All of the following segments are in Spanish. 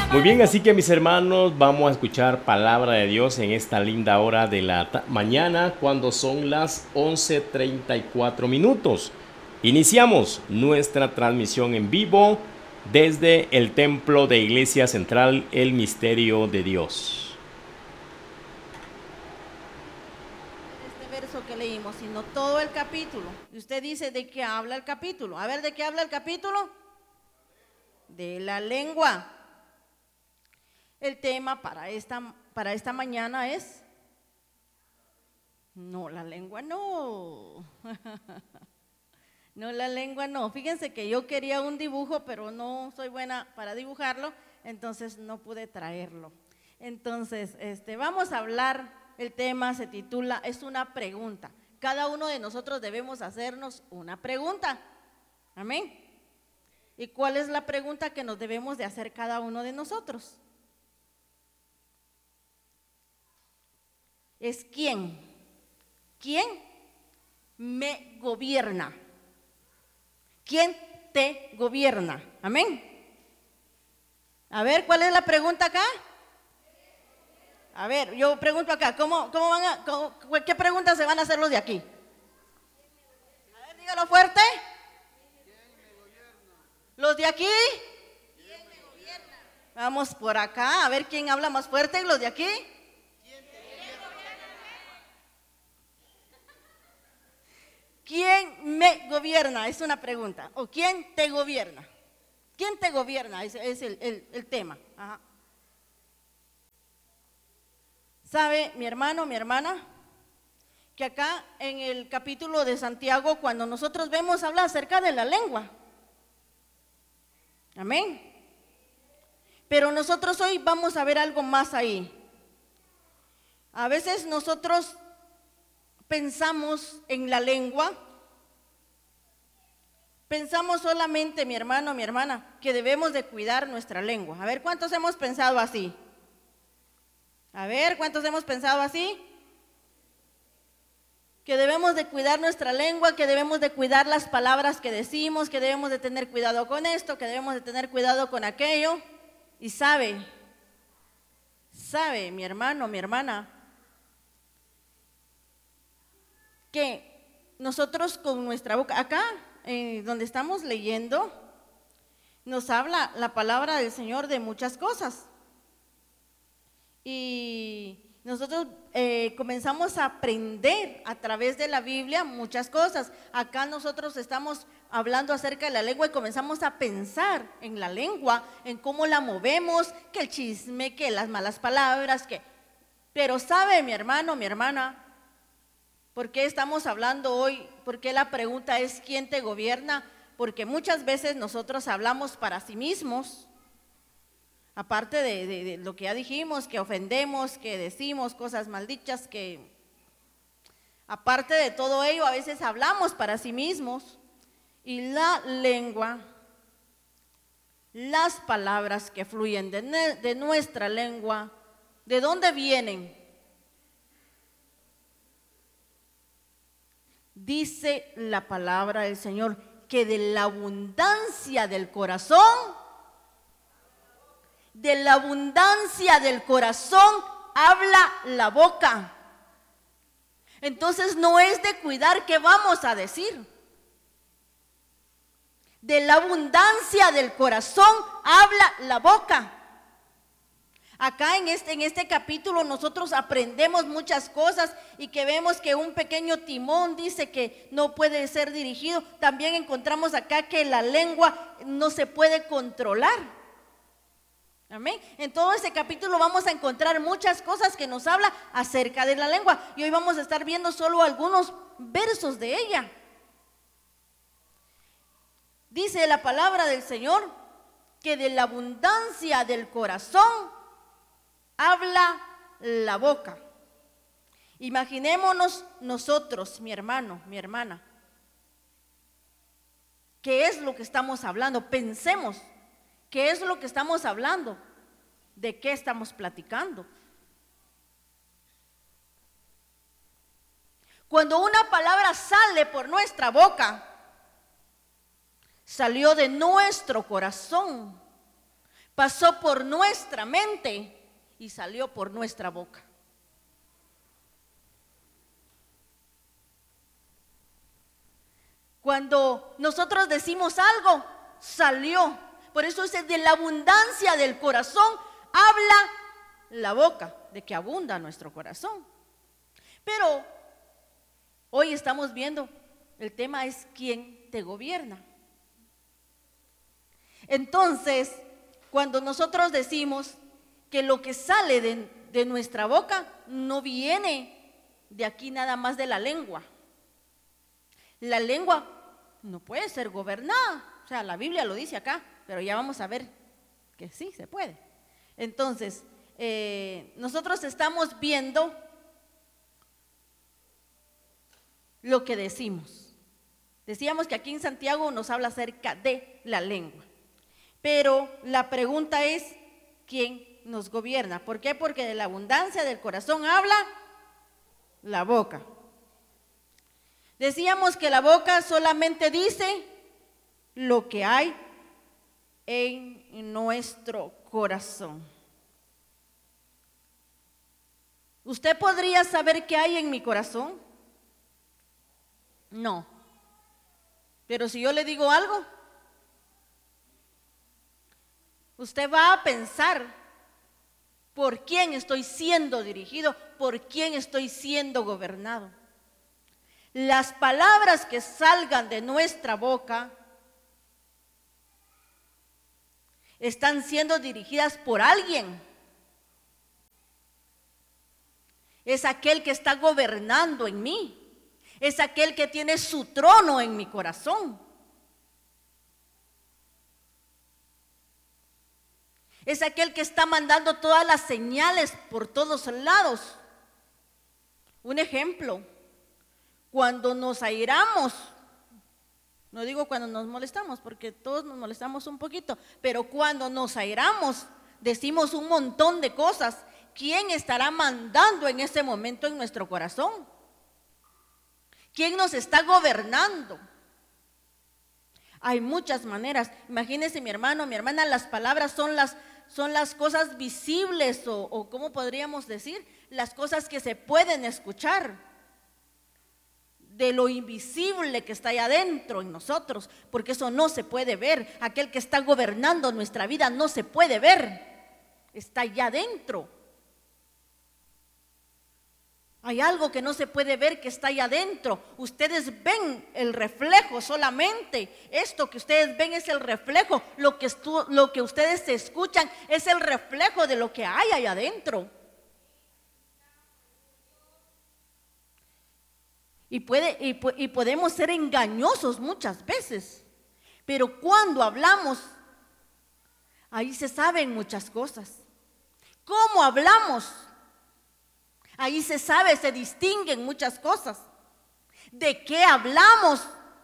Muy bien, así que mis hermanos, vamos a escuchar palabra de Dios en esta linda hora de la mañana, cuando son las 11:34 minutos. Iniciamos nuestra transmisión en vivo desde el templo de Iglesia Central, el Misterio de Dios. Este verso que leímos, sino todo el capítulo. Y usted dice, ¿de qué habla el capítulo? A ver, ¿de qué habla el capítulo? De la lengua. El tema para esta mañana es, no, la lengua no. No, la lengua no. Fíjense que yo quería un dibujo, pero no soy buena para dibujarlo, entonces no pude traerlo. Entonces, vamos a hablar, el tema se titula, es una pregunta. Cada uno de nosotros debemos hacernos una pregunta. Amén. ¿Y cuál es la pregunta que nos debemos de hacer cada uno de nosotros? Es ¿quién? ¿Quién me gobierna? ¿Quién te gobierna? Amén. A ver, ¿cuál es la pregunta acá? A ver, yo pregunto acá, ¿qué preguntas se van a hacer los de aquí? A ver, dígalo fuerte. ¿Los de aquí? ¿Quién me gobierna? Vamos por acá, a ver quién habla más fuerte, los de aquí. ¿Quién me gobierna? Es una pregunta. ¿O quién te gobierna? ¿Quién te gobierna? Es el tema. Ajá. ¿Sabe, mi hermano, mi hermana? Que acá en el capítulo de Santiago, cuando nosotros vemos, habla acerca de la lengua. Amén. Pero nosotros hoy vamos a ver algo más ahí. A veces nosotros pensamos en la lengua, pensamos solamente, mi hermano, mi hermana, que debemos de cuidar nuestra lengua. A ver, ¿cuántos hemos pensado así? A ver, ¿cuántos hemos pensado así? Que debemos de cuidar nuestra lengua, que debemos de cuidar las palabras que decimos, que debemos de tener cuidado con esto, que debemos de tener cuidado con aquello. Y sabe, mi hermano, mi hermana, que nosotros con nuestra boca, acá donde estamos leyendo, nos habla la palabra del Señor de muchas cosas. Y nosotros comenzamos a aprender a través de la Biblia muchas cosas. Acá nosotros estamos hablando acerca de la lengua y comenzamos a pensar en la lengua, en cómo la movemos, que el chisme, que las malas palabras, Pero sabe, mi hermano, mi hermana, ¿por qué estamos hablando hoy? ¿Por qué la pregunta es ¿quién te gobierna? Porque muchas veces nosotros hablamos para sí mismos, aparte de lo que ya dijimos, que ofendemos, que decimos cosas maldichas, que aparte de todo ello, a veces hablamos para sí mismos. Y la lengua, las palabras que fluyen de nuestra lengua, ¿de dónde vienen? Dice la palabra del Señor que de la abundancia del corazón, habla la boca. Entonces no es de cuidar qué vamos a decir. De la abundancia del corazón habla la boca. Acá en este capítulo nosotros aprendemos muchas cosas y que vemos que un pequeño timón dice que no puede ser dirigido. También encontramos acá que la lengua no se puede controlar. Amén. En todo este capítulo vamos a encontrar muchas cosas que nos habla acerca de la lengua. Y hoy vamos a estar viendo solo algunos versos de ella. Dice la palabra del Señor que de la abundancia del corazón habla la boca. Imaginémonos nosotros, mi hermano, mi hermana, ¿qué es lo que estamos hablando? Pensemos, ¿qué es lo que estamos hablando? ¿De qué estamos platicando? Cuando una palabra sale por nuestra boca, salió de nuestro corazón pasó por nuestra mente y salió por nuestra boca. Cuando nosotros decimos algo, salió. Por eso es de la abundancia del corazón habla la boca, de que abunda nuestro corazón. Pero hoy estamos viendo, el tema es quién te gobierna. Entonces, cuando nosotros decimos que lo que sale de nuestra boca no viene de aquí nada más de la lengua. La lengua no puede ser gobernada. O sea, la Biblia lo dice acá, pero ya vamos a ver que sí se puede. Entonces, nosotros estamos viendo lo que decimos. Decíamos que aquí en Santiago nos habla acerca de la lengua. Pero la pregunta es, ¿quién nos gobierna? ¿Por qué? Porque de la abundancia del corazón habla la boca. Decíamos que la boca solamente dice lo que hay en nuestro corazón. ¿Usted podría saber qué hay en mi corazón? No. Pero si yo le digo algo, usted va a pensar por quién estoy siendo dirigido, por quién estoy siendo gobernado. Las palabras que salgan de nuestra boca están siendo dirigidas por alguien. Es aquel que está gobernando en mí. Es aquel que tiene su trono en mi corazón. Es aquel que está mandando todas las señales por todos lados. Un ejemplo, cuando nos airamos, no digo cuando nos molestamos, porque todos nos molestamos un poquito, pero cuando nos airamos, decimos un montón de cosas. ¿Quién estará mandando en ese momento en nuestro corazón? ¿Quién nos está gobernando? Hay muchas maneras. Imagínense, mi hermano, mi hermana, las palabras son las cosas visibles o ¿cómo podríamos decir? Las cosas que se pueden escuchar de lo invisible que está allá adentro en nosotros, porque eso no se puede ver. Aquel que está gobernando nuestra vida no se puede ver, está allá adentro. Hay algo que no se puede ver que está allá adentro. Ustedes ven el reflejo solamente. Esto que ustedes ven es el reflejo. Lo que ustedes escuchan es el reflejo de lo que hay allá adentro. Y podemos ser engañosos muchas veces. Pero cuando hablamos, ahí se saben muchas cosas. ¿Cómo hablamos? Ahí se sabe, se distinguen muchas cosas. ¿De qué hablamos?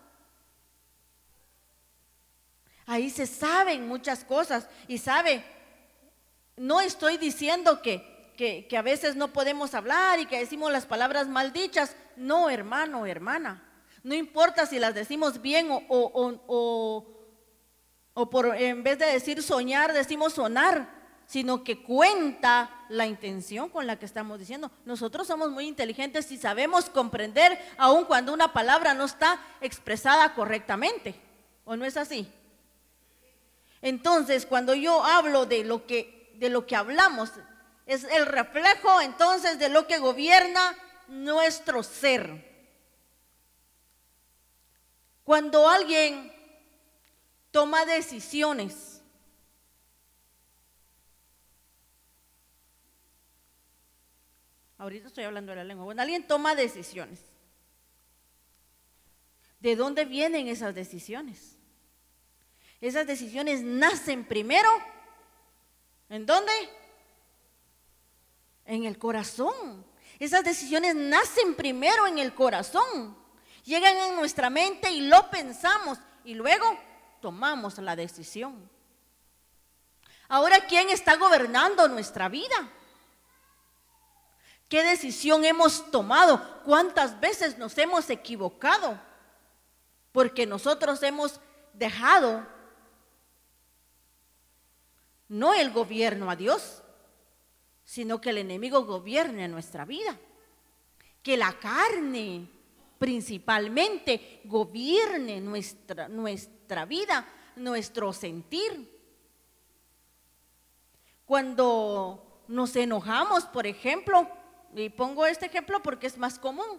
Ahí se saben muchas cosas. Y sabe, no estoy diciendo que a veces no podemos hablar y que decimos las palabras mal dichas. No, hermano, hermana. No importa si las decimos bien o en vez de decir soñar, decimos sonar. Sino que cuenta la intención con la que estamos diciendo. Nosotros somos muy inteligentes y sabemos comprender aun cuando una palabra no está expresada correctamente. ¿O no es así? Entonces, cuando yo hablo de lo que hablamos, es el reflejo entonces de lo que gobierna nuestro ser. Cuando alguien toma decisiones, ahorita estoy hablando de la lengua. Bueno, alguien toma decisiones. ¿De dónde vienen esas decisiones? Esas decisiones nacen primero. ¿En dónde? En el corazón. Esas decisiones nacen primero en el corazón. Llegan en nuestra mente y lo pensamos. Y luego tomamos la decisión. Ahora, ¿quién está gobernando nuestra vida? ¿Qué decisión hemos tomado? ¿Cuántas veces nos hemos equivocado? Porque nosotros hemos dejado no el gobierno a Dios, sino que el enemigo gobierne nuestra vida. Que la carne principalmente gobierne nuestra vida, nuestro sentir. Cuando nos enojamos, por ejemplo, y pongo este ejemplo porque es más común,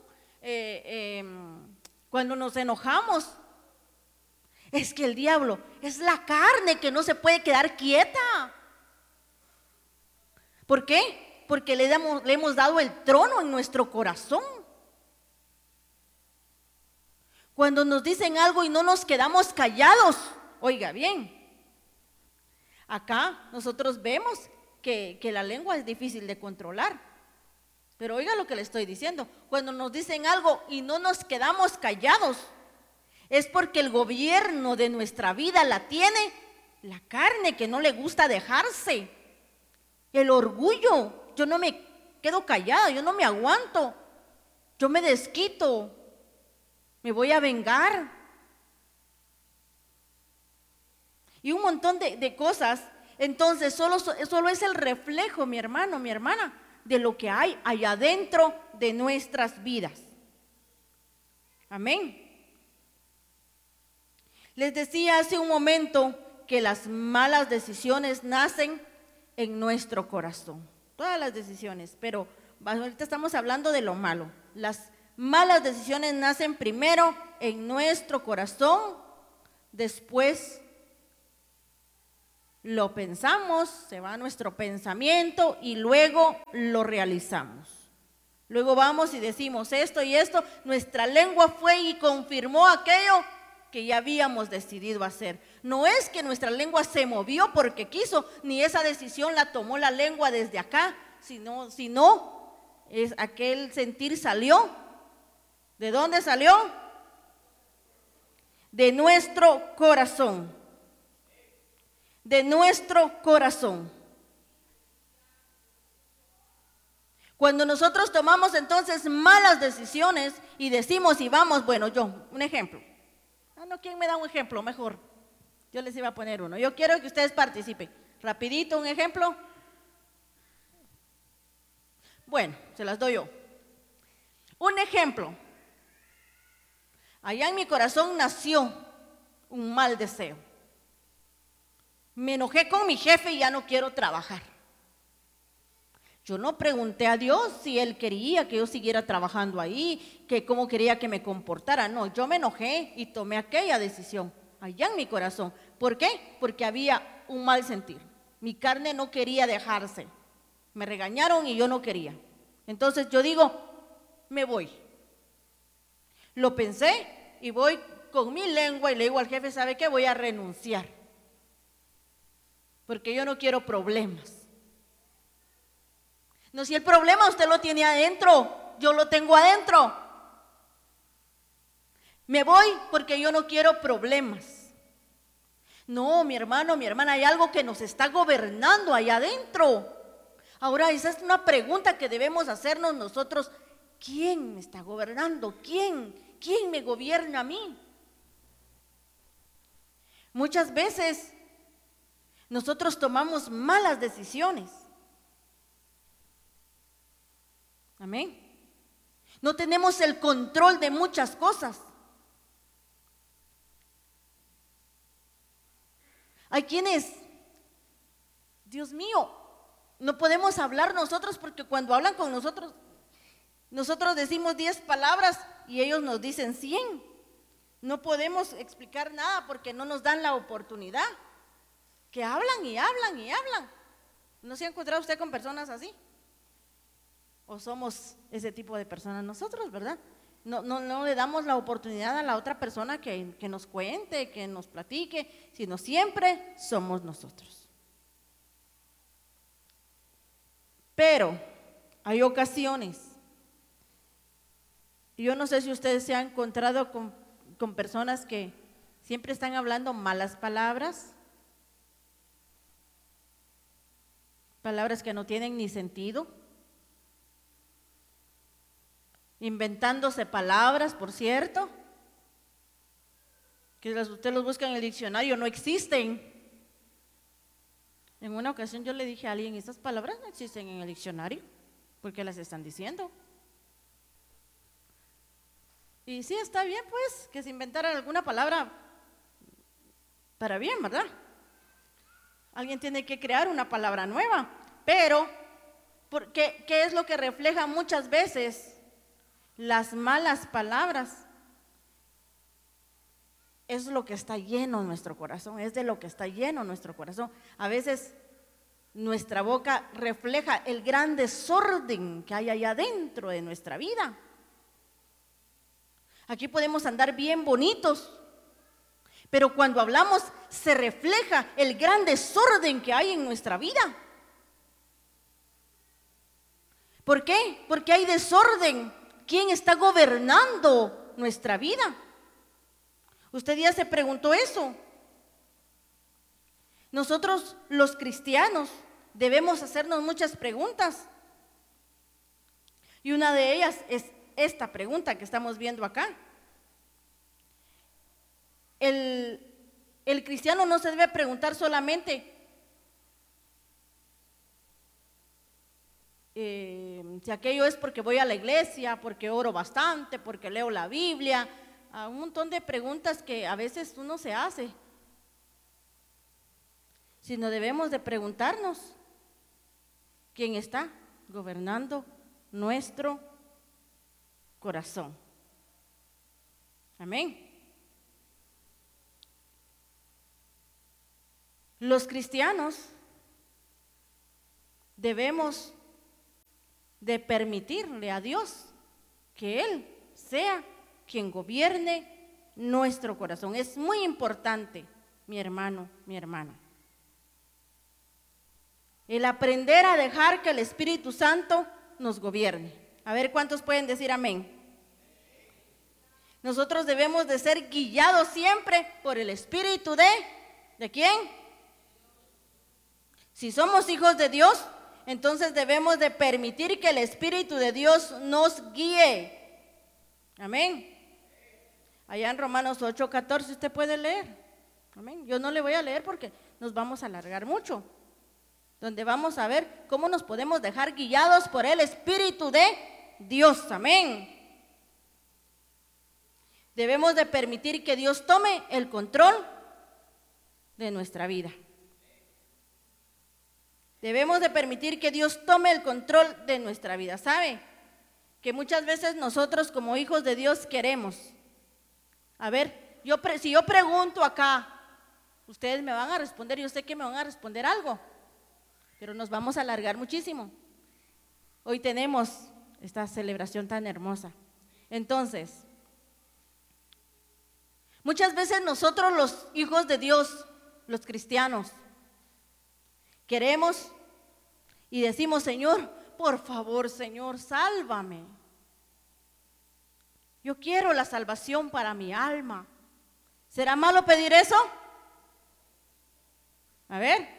cuando nos enojamos, es que el diablo es la carne que no se puede quedar quieta. ¿Por qué? Porque le hemos dado el trono en nuestro corazón. Cuando nos dicen algo y no nos quedamos callados, oiga bien, acá nosotros vemos que la lengua es difícil de controlar. Pero oiga lo que le estoy diciendo, cuando nos dicen algo y no nos quedamos callados, es porque el gobierno de nuestra vida la tiene la carne que no le gusta dejarse. El orgullo, yo no me quedo callada, yo no me aguanto, yo me desquito, me voy a vengar. Y un montón de cosas. Entonces solo es el reflejo, mi hermano, mi hermana, de lo que hay allá adentro de nuestras vidas. Amén. Les decía hace un momento que las malas decisiones nacen en nuestro corazón. Todas las decisiones, pero ahorita estamos hablando de lo malo. Las malas decisiones nacen primero en nuestro corazón, después lo pensamos, se va a nuestro pensamiento y luego lo realizamos. Luego vamos y decimos esto y esto, nuestra lengua fue y confirmó aquello que ya habíamos decidido hacer. No es que nuestra lengua se movió porque quiso, ni esa decisión la tomó la lengua desde acá, sino es aquel sentir salió. ¿De dónde salió? De nuestro corazón. De nuestro corazón. Cuando nosotros tomamos entonces malas decisiones y decimos y vamos, bueno, un ejemplo. No, ¿quién me da un ejemplo? Mejor. Yo les iba a poner uno. Yo quiero que ustedes participen. Rapidito, un ejemplo. Bueno, se las doy yo. Un ejemplo. Allá en mi corazón nació un mal deseo. Me enojé con mi jefe y ya no quiero trabajar. Yo no pregunté a Dios si Él quería que yo siguiera trabajando ahí, que cómo quería que me comportara. No, yo me enojé y tomé aquella decisión allá en mi corazón. ¿Por qué? Porque había un mal sentir. Mi carne no quería dejarse. Me regañaron y yo no quería. Entonces yo digo, me voy. Lo pensé y voy con mi lengua y le digo al jefe, ¿sabe qué? Voy a renunciar. Porque yo no quiero problemas. No, si el problema usted lo tiene adentro, yo lo tengo adentro. Me voy porque yo no quiero problemas. No, mi hermano, mi hermana, hay algo que nos está gobernando allá adentro. Ahora, esa es una pregunta que debemos hacernos nosotros. ¿Quién me está gobernando? ¿Quién me gobierna a mí? Muchas veces nosotros tomamos malas decisiones. Amén. No tenemos el control de muchas cosas. Hay quienes, Dios mío, no podemos hablar nosotros porque cuando hablan con nosotros, nosotros decimos 10 palabras y ellos nos dicen 100. No podemos explicar nada porque no nos dan la oportunidad. Que hablan y hablan y hablan. ¿No se ha encontrado usted con personas así? ¿O somos ese tipo de personas nosotros, verdad? No le damos la oportunidad a la otra persona que nos cuente, que nos platique, sino siempre somos nosotros. Pero hay ocasiones, yo no sé si ustedes se han encontrado con personas que siempre están hablando malas palabras, palabras que no tienen ni sentido, inventándose palabras, por cierto, que usted los busca en el diccionario, no existen. En una ocasión yo le dije a alguien, estas palabras no existen en el diccionario, ¿por qué las están diciendo? Y sí, está bien pues, que se inventaran alguna palabra para bien, ¿verdad? Alguien tiene que crear una palabra nueva, pero ¿qué es lo que refleja muchas veces? Las malas palabras. Es lo que está lleno en nuestro corazón, es de lo que está lleno nuestro corazón. A veces nuestra boca refleja el gran desorden que hay allá dentro de nuestra vida. Aquí podemos andar bien bonitos, pero cuando hablamos se refleja el gran desorden que hay en nuestra vida. ¿Por qué? Porque hay desorden. ¿Quién está gobernando nuestra vida? Usted ya se preguntó eso. Nosotros los cristianos debemos hacernos muchas preguntas. Y una de ellas es esta pregunta que estamos viendo acá. El cristiano no se debe preguntar solamente si aquello es porque voy a la iglesia, porque oro bastante, porque leo la Biblia, a un montón de preguntas que a veces uno se hace, sino debemos de preguntarnos quién está gobernando nuestro corazón. Amén. Los cristianos debemos de permitirle a Dios que Él sea quien gobierne nuestro corazón. Es muy importante, mi hermano, mi hermana, el aprender a dejar que el Espíritu Santo nos gobierne. A ver, ¿cuántos pueden decir amén? Nosotros debemos de ser guiados siempre por el Espíritu ¿de quién? Si somos hijos de Dios, entonces debemos de permitir que el Espíritu de Dios nos guíe. Amén. Allá en Romanos 8:14 usted puede leer. Amén. Yo no le voy a leer porque nos vamos a alargar mucho. Donde vamos a ver cómo nos podemos dejar guiados por el Espíritu de Dios. Amén. Debemos de permitir que Dios tome el control de nuestra vida. Debemos de permitir que Dios tome el control de nuestra vida. ¿Sabe? Que muchas veces nosotros como hijos de Dios queremos. A ver, si yo pregunto acá, ustedes me van a responder, yo sé que me van a responder algo, pero nos vamos a alargar muchísimo. Hoy tenemos esta celebración tan hermosa. Entonces, muchas veces nosotros los hijos de Dios, los cristianos, queremos y decimos, Señor, por favor, Señor, sálvame. Yo quiero la salvación para mi alma. ¿Será malo pedir eso? A ver,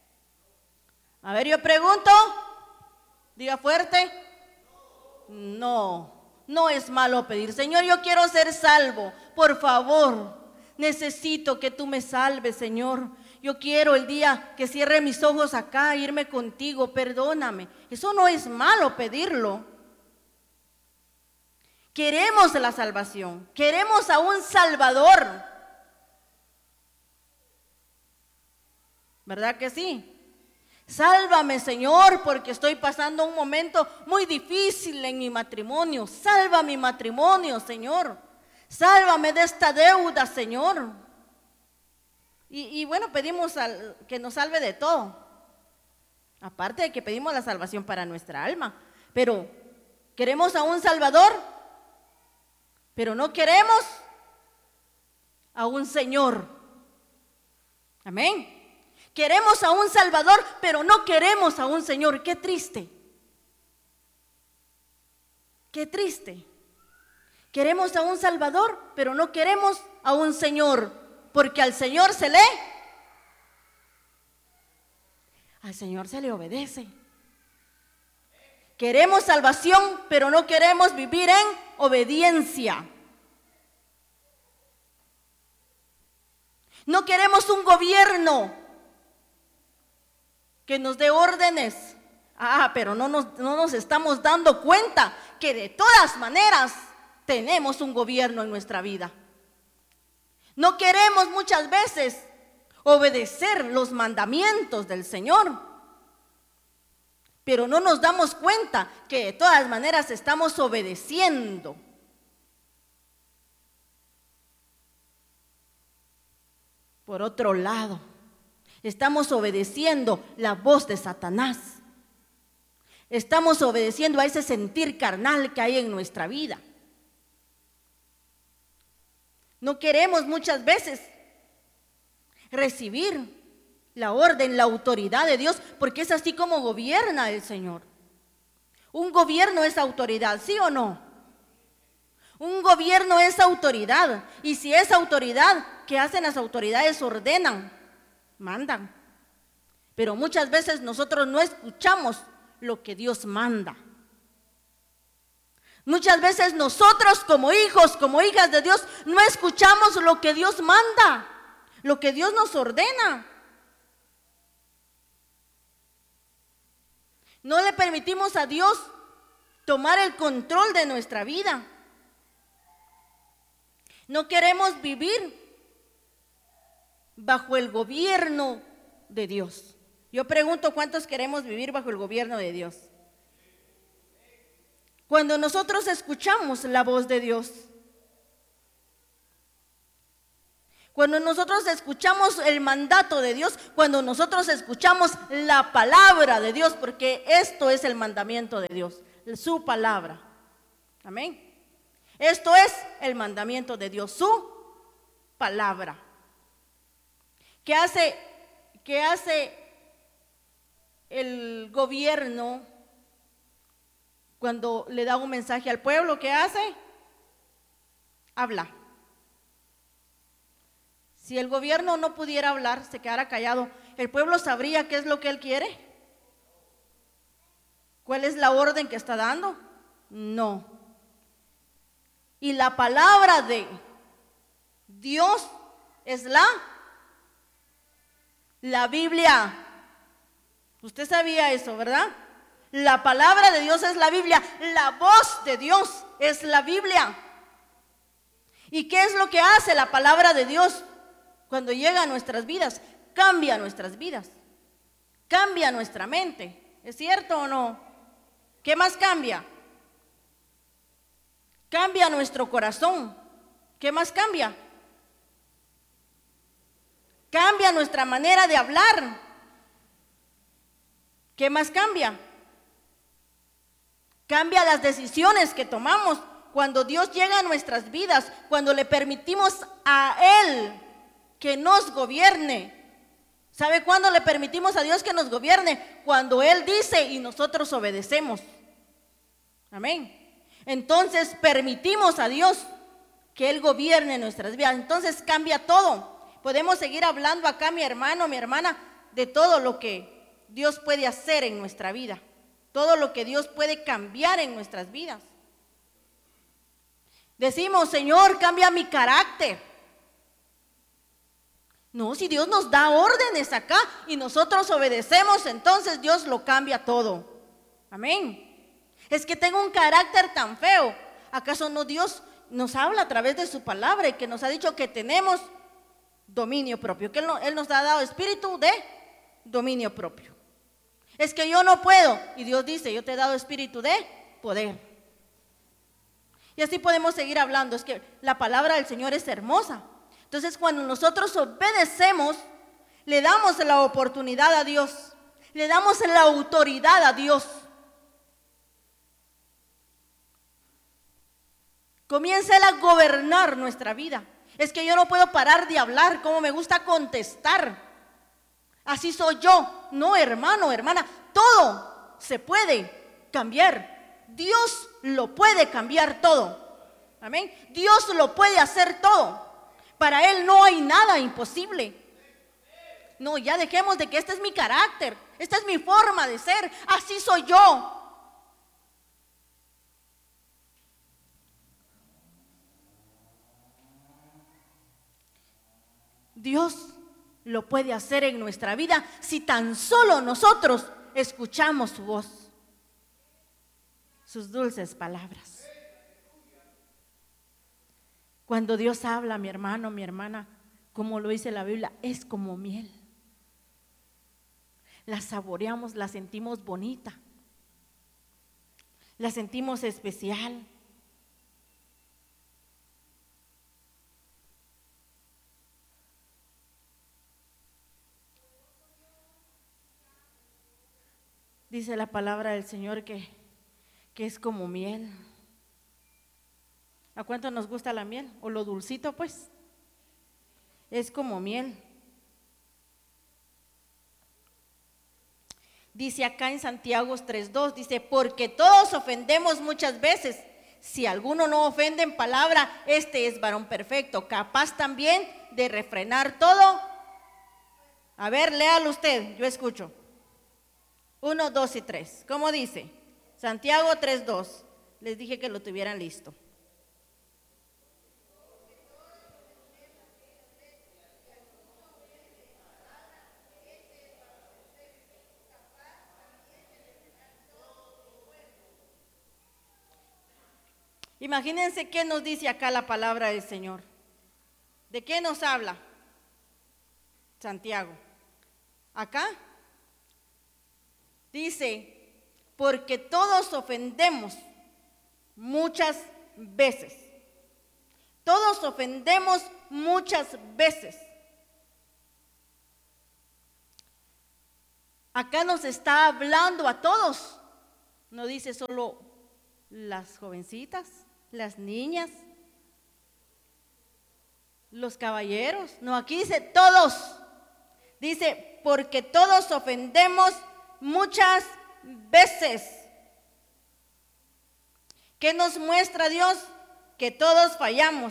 yo pregunto, diga fuerte. No, no es malo pedir. Señor, yo quiero ser salvo, por favor, necesito que tú me salves, Señor. Yo quiero el día que cierre mis ojos acá, irme contigo, perdóname. Eso no es malo pedirlo. Queremos la salvación, queremos a un Salvador. ¿Verdad que sí? Sálvame, Señor, porque estoy pasando un momento muy difícil en mi matrimonio. Salva mi matrimonio, Señor. Sálvame de esta deuda, Señor. Y bueno, pedimos que nos salve de todo. Aparte de que pedimos la salvación para nuestra alma. Pero queremos a un Salvador, pero no queremos a un Señor. Amén. Queremos a un Salvador, pero no queremos a un Señor. Qué triste. Qué triste. Queremos a un Salvador, pero no queremos a un Señor. Porque al Señor al Señor se le obedece. Queremos salvación, pero no queremos vivir en obediencia. No queremos un gobierno. que nos dé órdenes. Pero no nos estamos dando cuenta que de todas maneras tenemos un gobierno en nuestra vida. No queremos muchas veces obedecer los mandamientos del Señor, pero no nos damos cuenta que de todas maneras estamos obedeciendo. Por otro lado, estamos obedeciendo la voz de Satanás. Estamos obedeciendo a ese sentir carnal que hay en nuestra vida. No queremos muchas veces recibir la orden, la autoridad de Dios, porque es así como gobierna el Señor. Un gobierno es autoridad, ¿sí o no? Un gobierno es autoridad. Y si es autoridad, ¿qué hacen las autoridades? Ordenan, mandan. Pero muchas veces nosotros no escuchamos lo que Dios manda. Muchas veces nosotros como hijos, como hijas de Dios, no escuchamos lo que Dios manda, lo que Dios nos ordena. No le permitimos a Dios tomar el control de nuestra vida. No queremos vivir bajo el gobierno de Dios. Yo pregunto, ¿cuántos queremos vivir bajo el gobierno de Dios? Cuando nosotros escuchamos la voz de Dios, cuando nosotros escuchamos el mandato de Dios, cuando nosotros escuchamos la palabra de Dios, porque esto es el mandamiento de Dios, su palabra. Amén. Esto es el mandamiento de Dios, su palabra. ¿Qué hace el gobierno cuando le da un mensaje al pueblo? ¿Qué hace? Habla. Si el gobierno no pudiera hablar, se quedara callado, ¿el pueblo sabría qué es lo que él quiere? ¿Cuál es la orden que está dando? No. Y la palabra de Dios es la Biblia. Usted sabía eso, ¿verdad? La palabra de Dios es la Biblia. La voz de Dios es la Biblia. ¿Y qué es lo que hace la palabra de Dios cuando llega a nuestras vidas? Cambia nuestras vidas. Cambia nuestra mente. ¿Es cierto o no? ¿Qué más cambia? Cambia nuestro corazón. ¿Qué más cambia? Cambia nuestra manera de hablar. ¿Qué más cambia? Cambia las decisiones que tomamos. Cuando Dios llega a nuestras vidas, cuando le permitimos a Él que nos gobierne. ¿Sabe cuándo le permitimos a Dios que nos gobierne? Cuando Él dice y nosotros obedecemos. Amén. Entonces permitimos a Dios que Él gobierne nuestras vidas. Entonces cambia todo. Podemos seguir hablando acá, mi hermano, mi hermana, de todo lo que Dios puede hacer en nuestra vida. Todo lo que Dios puede cambiar en nuestras vidas. Decimos, Señor, cambia mi carácter. No, si Dios nos da órdenes acá y nosotros obedecemos, entonces Dios lo cambia todo. Amén. Es que tengo un carácter tan feo. ¿Acaso no Dios nos habla a través de su palabra y que nos ha dicho que tenemos dominio propio? Que Él nos ha dado espíritu de dominio propio. Es que yo no puedo. Y Dios dice, yo te he dado espíritu de poder. Y así podemos seguir hablando. Es que la palabra del Señor es hermosa. Entonces, cuando nosotros obedecemos, le damos la oportunidad a Dios. Le damos la autoridad a Dios. Comienza Él a gobernar nuestra vida. Es que yo no puedo parar de hablar, como me gusta contestar. Así soy yo. No, hermano, hermana, todo se puede cambiar. Dios lo puede cambiar todo. Amén. Dios lo puede hacer todo. Para Él no hay nada imposible. No, ya dejemos de que este es mi carácter, esta es mi forma de ser, así soy yo. Dios lo puede hacer en nuestra vida si tan solo nosotros escuchamos su voz, sus dulces palabras. Cuando Dios habla, mi hermano, mi hermana, como lo dice la Biblia, es como miel. La saboreamos, la sentimos bonita, la sentimos especial. Dice la palabra del Señor que es como miel. ¿A cuánto nos gusta la miel? O lo dulcito, pues. Es como miel. Dice acá en Santiago 3:2, dice, porque todos ofendemos muchas veces. Si alguno no ofende en palabra, este es varón perfecto, capaz también de refrenar todo. A ver, léalo usted, yo escucho. 1, 2 y 3. ¿Cómo dice? Santiago 3:2. Les dije que lo tuvieran listo. Imagínense qué nos dice acá la palabra del Señor. ¿De qué nos habla Santiago? Acá dice, porque todos ofendemos muchas veces. Todos ofendemos muchas veces. Acá nos está hablando a todos. No dice solo las jovencitas, las niñas, los caballeros. No, aquí dice todos. Dice, porque todos ofendemos muchas veces. ¿Qué nos muestra Dios? Que todos fallamos.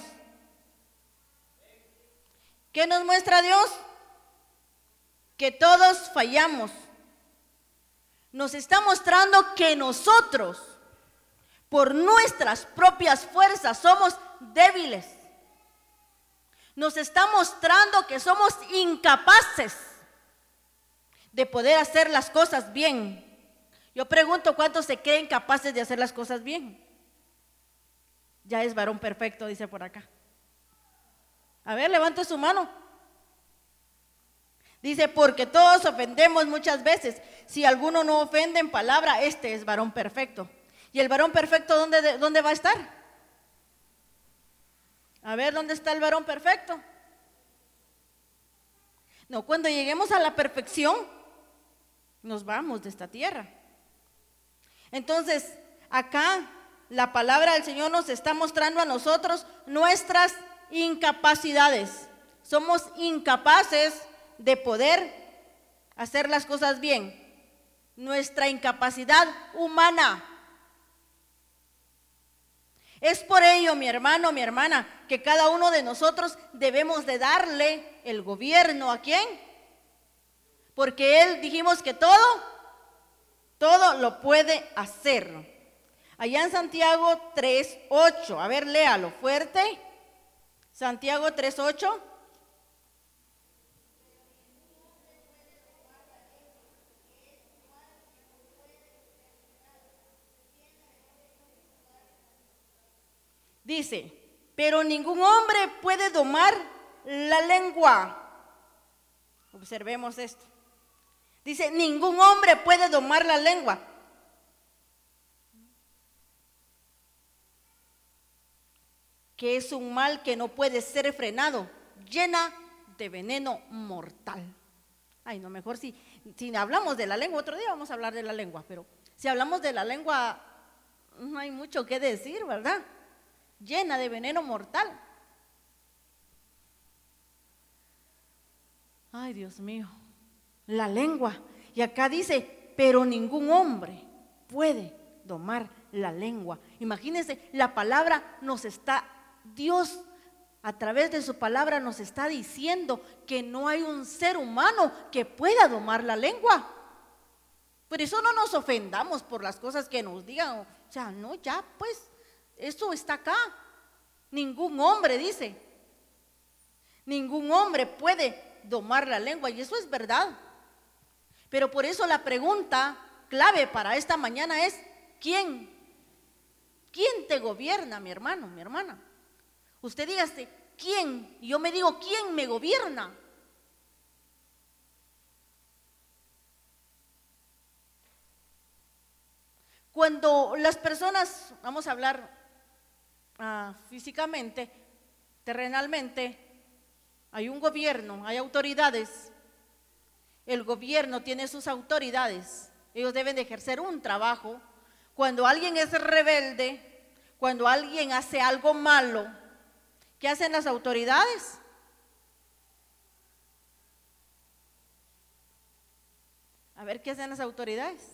¿Qué nos muestra Dios? Que todos fallamos. Nos está mostrando que nosotros, por nuestras propias fuerzas, somos débiles. Nos está mostrando que somos incapaces de poder hacer las cosas bien. Yo pregunto, ¿cuántos se creen capaces de hacer las cosas bien? Ya es varón perfecto, dice por acá. A ver, levante su mano. Dice, porque todos ofendemos muchas veces. Si alguno no ofende en palabra, este es varón perfecto. ¿Y el varón perfecto dónde va a estar? A ver, ¿dónde está el varón perfecto? No, cuando lleguemos a la perfección, nos vamos de esta tierra. Entonces, acá la palabra del Señor nos está mostrando a nosotros nuestras incapacidades. Somos incapaces de poder hacer las cosas bien. Nuestra incapacidad humana. Es por ello, mi hermano, mi hermana, que cada uno de nosotros debemos de darle el gobierno ¿a quién? Porque Él dijimos que todo lo puede hacer. Allá en Santiago 3:8, a ver, léalo fuerte. Santiago 3:8. Dice, pero ningún hombre puede domar la lengua. Observemos esto. Dice, ningún hombre puede domar la lengua. Que es un mal que no puede ser frenado, llena de veneno mortal. Ay, no, mejor si hablamos de la lengua, otro día vamos a hablar de la lengua, pero si hablamos de la lengua, no hay mucho que decir, ¿verdad? Llena de veneno mortal. Ay, Dios mío, la lengua. Y acá dice, pero ningún hombre puede domar la lengua. Imagínense, la palabra Dios a través de su palabra nos está diciendo que no hay un ser humano que pueda domar la lengua. Por eso no nos ofendamos por las cosas que nos digan. O sea, no, ya pues, eso está acá. Ningún hombre, dice, ningún hombre puede domar la lengua, y eso es verdad. Pero por eso la pregunta clave para esta mañana es: ¿quién? ¿Quién te gobierna, mi hermano, mi hermana? Usted dígase, ¿quién? Y yo me digo, ¿quién me gobierna? Cuando las personas, vamos a hablar físicamente, terrenalmente, hay un gobierno, hay autoridades. El gobierno tiene sus autoridades, ellos deben de ejercer un trabajo. Cuando alguien es rebelde, cuando alguien hace algo malo, ¿qué hacen las autoridades? A ver, ¿qué hacen las autoridades?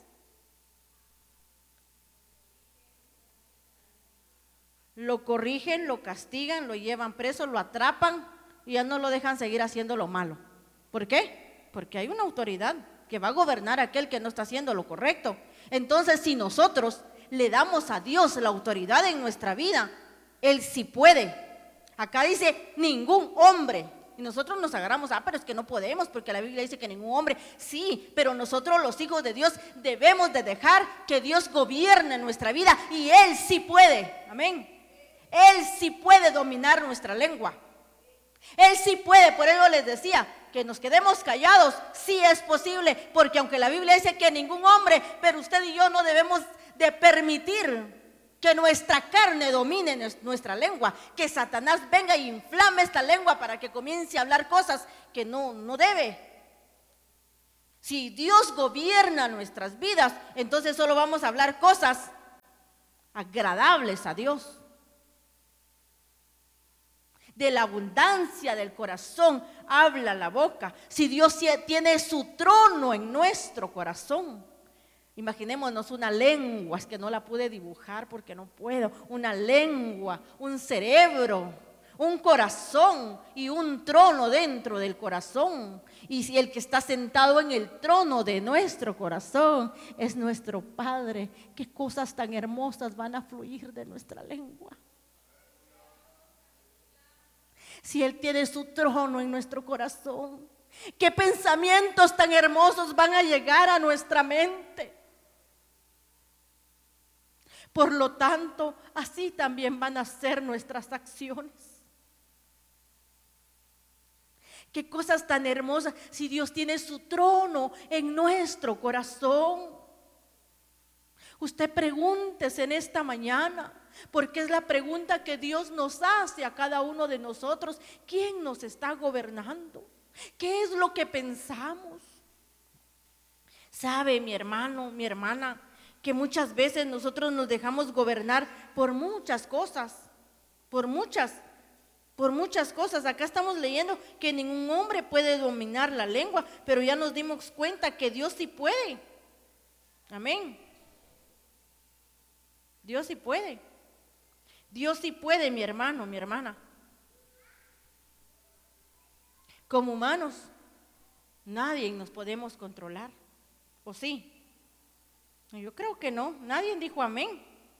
Lo corrigen, lo castigan, lo llevan preso, lo atrapan y ya no lo dejan seguir haciendo lo malo. ¿Por qué? Porque hay una autoridad que va a gobernar a aquel que no está haciendo lo correcto. Entonces, si nosotros le damos a Dios la autoridad en nuestra vida, Él sí puede. Acá dice ningún hombre. Y nosotros nos agarramos, pero es que no podemos, porque la Biblia dice que ningún hombre. Sí, pero nosotros los hijos de Dios debemos de dejar que Dios gobierne nuestra vida, y Él sí puede. Amén. Él sí puede dominar nuestra lengua. Él sí puede. Por eso les decía que nos quedemos callados. Sí es posible, porque aunque la Biblia dice que ningún hombre, pero usted y yo no debemos de permitir que nuestra carne domine nuestra lengua, que Satanás venga y inflame esta lengua para que comience a hablar cosas que no debe. Si Dios gobierna nuestras vidas, entonces solo vamos a hablar cosas agradables a Dios. De la abundancia del corazón habla la boca. Si Dios tiene su trono en nuestro corazón, imaginémonos una lengua, es que no la pude dibujar porque no puedo. Una lengua, un cerebro, un corazón y un trono dentro del corazón. Y si el que está sentado en el trono de nuestro corazón es nuestro Padre, qué cosas tan hermosas van a fluir de nuestra lengua. Si Él tiene su trono en nuestro corazón, qué pensamientos tan hermosos van a llegar a nuestra mente. Por lo tanto, así también van a ser nuestras acciones. Qué cosas tan hermosas si Dios tiene su trono en nuestro corazón. Usted pregúntese en esta mañana, porque es la pregunta que Dios nos hace a cada uno de nosotros: ¿quién nos está gobernando? ¿Qué es lo que pensamos? ¿Sabe, mi hermano, mi hermana, que muchas veces nosotros nos dejamos gobernar por muchas cosas? Por muchas cosas. Acá estamos leyendo que ningún hombre puede dominar la lengua, pero ya nos dimos cuenta que Dios sí puede. Amén. Dios sí puede. Dios sí puede, mi hermano, mi hermana. Como humanos, nadie nos podemos controlar. ¿O sí? Yo creo que no. Nadie dijo amén.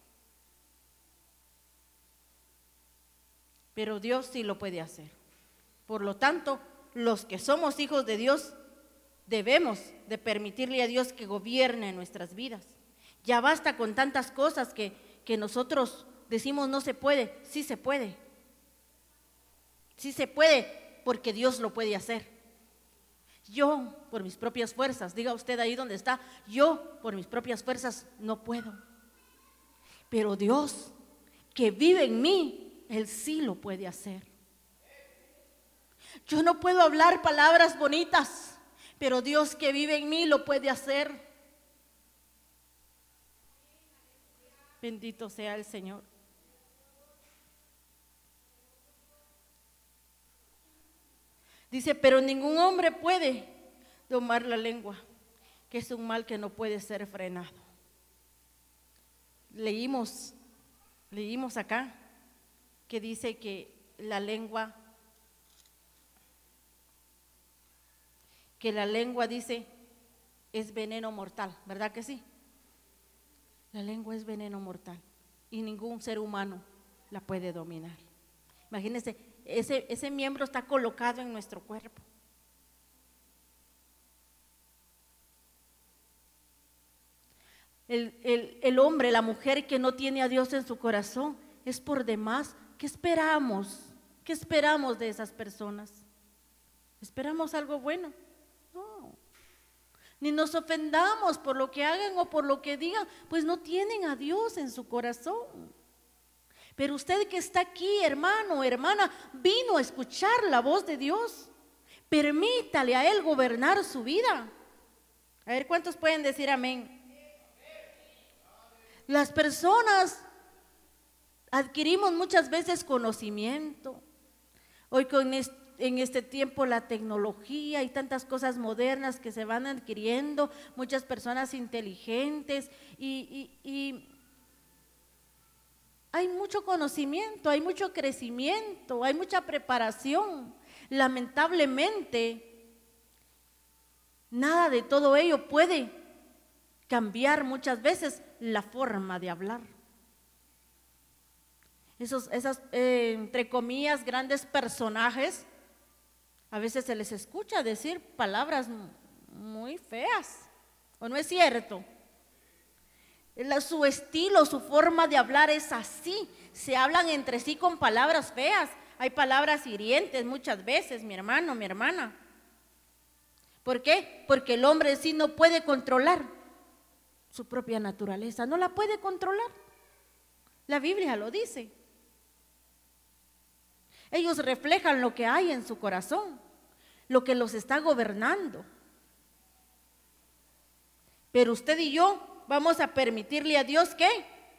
Pero Dios sí lo puede hacer. Por lo tanto, los que somos hijos de Dios debemos de permitirle a Dios que gobierne nuestras vidas. Ya basta con tantas cosas que nosotros decimos no se puede. Sí se puede. Sí se puede, porque Dios lo puede hacer. Yo, por mis propias fuerzas, diga usted ahí donde está, yo por mis propias fuerzas no puedo. Pero Dios, que vive en mí, Él sí lo puede hacer. Yo no puedo hablar palabras bonitas, pero Dios que vive en mí lo puede hacer. Bendito sea el Señor. Dice, pero ningún hombre puede domar la lengua, que es un mal que no puede ser frenado. Leímos acá que dice que la lengua dice es veneno mortal, ¿verdad que sí? La lengua es veneno mortal y ningún ser humano la puede dominar. Imagínense, ese miembro está colocado en nuestro cuerpo. el hombre, la mujer que no tiene a Dios en su corazón, es por demás. ¿Qué esperamos? ¿Qué esperamos de esas personas? ¿Esperamos algo bueno? No. Ni nos ofendamos por lo que hagan o por lo que digan, pues no tienen a Dios en su corazón. Pero usted que está aquí, hermano o hermana, vino a escuchar la voz de Dios. Permítale a Él gobernar su vida. A ver, ¿cuántos pueden decir amén? Las personas adquirimos muchas veces conocimiento. Hoy en este tiempo la tecnología y tantas cosas modernas que se van adquiriendo, muchas personas inteligentes y hay mucho conocimiento, hay mucho crecimiento, hay mucha preparación. Lamentablemente, nada de todo ello puede cambiar muchas veces la forma de hablar. Esas, entre comillas, grandes personajes, a veces se les escucha decir palabras muy feas, ¿o no es cierto? Su estilo, su forma de hablar es así, se hablan entre sí con palabras feas, hay palabras hirientes muchas veces, mi hermano, mi hermana. ¿Por qué? Porque el hombre en sí no puede controlar su propia naturaleza, no la puede controlar. La Biblia lo dice. Ellos reflejan lo que hay en su corazón, lo que los está gobernando. Pero usted y yo vamos a permitirle a Dios ¿qué?